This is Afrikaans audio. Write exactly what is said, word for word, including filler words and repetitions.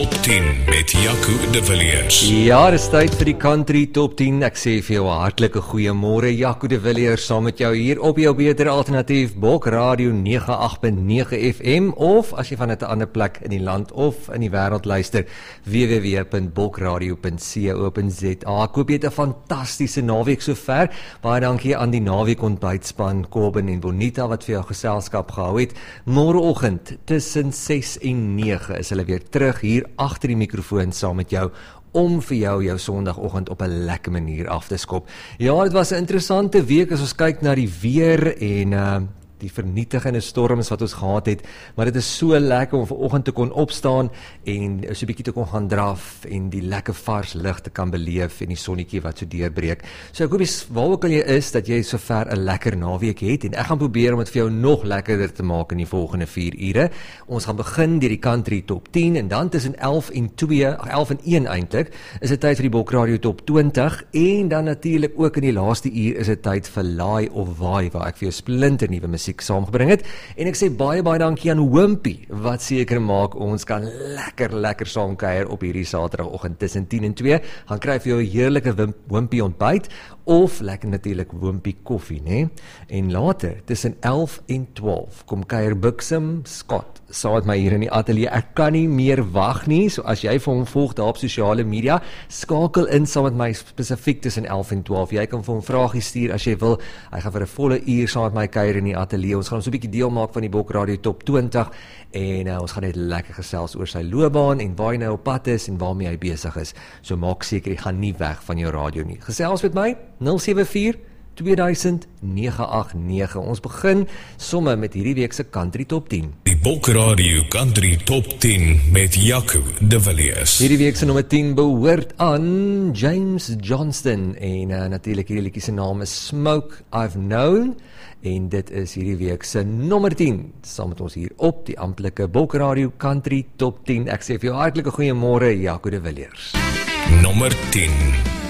Top tien met Jaco de Villiers. Ja, dis tyd vir die Country Top tien. Ek sê vir jou 'n hartlike goeiemôre. Jaco de Villiers saam met jou hier op jou beter alternatief Bok Radio nege agt punt nege F M, of as jy van 'n ander plek in die land of in die wêreld luister, w w w punt bokradio punt co punt za. Ek hoop jy het 'n fantastiese naweek sover. Baie dankie aan die naweek ontbytspan Kobben en Bonita wat vir jou geselskap gehou het. Môreoggend tussen ses en nege is hulle weer terug hier agter die mikrofoon saam met jou om vir jou jou Sondagoggend op 'n lekker manier af te skop. Ja, dit was 'n interessante week as ons kyk na die weer en uh, die vernietigende storms wat ons gehad het, maar dit is so lekker om vanoggend te kon opstaan en so 'n bietjie te kon gaan draf en die lekker vars lug te kan beleef en die sonnetjie wat so deurbreek. So ek hoop jy, waar ook al jy is, dat jy sover 'n lekker naweek het, en ek gaan probeer om dit vir jou nog lekkerder te maak in die volgende vier ure. Ons gaan begin deur die Country Top tien en dan tussen elf en twee, elf en een eintlik, is dit tyd vir die Bok Radio Top twintig en dan natuurlik ook in die laaste uur is dit tyd vir Laai of Waai, waar ek vir jou splinter nuwe musiek saamgebring het, en ek sê baie baie dankie aan Wimpy wat seker maak ons kan lekker lekker saamkuier op hierdie Saterdagoggend tussen tien en twee. Gaan kry vir jou 'n heerlike Wimpy ontbyt of lekker natuurlik Wimpy koffie, né? En later tussen elf en twaalf kom kuier Buxum Scott saam met my hier in die ateljee. Ek kan nie meer wag nie. So as jy vir hom volg daar op sosiale media, skakel in saam met my spesifiek tussen elf en twaalf. Jy kan vir hom vragies stuur as jy wil. Hy gaan vir 'n volle uur saam met my kuier in die ateljee. Ons gaan so 'n bietjie deel maak van die Bok Radio Top twintig en uh, ons gaan net lekker gesels oor sy loopbaan en waar hy nou op pad is en waarmee hy besig is. So maak seker jy gaan nie weg van jou radio nie. Gesels met my nul sewe vier twee duisend nege agt nege. Ons begin somme met hierdie week se Country Top tien. Die Bok Radio Country Top tien met Jaco de Villiers. Hierdie week se nommer tien behoort aan James Johnston en uh, natuurlik hierdie liedjie se naam is Smoke I've Known. En dit is hierdie week se nommer tien, saam met ons hier op die amptelike Bok Radio Country Top tien. Ek sê vir jou hartlike goeiemôre, Jaco de Villiers. Nommer tien.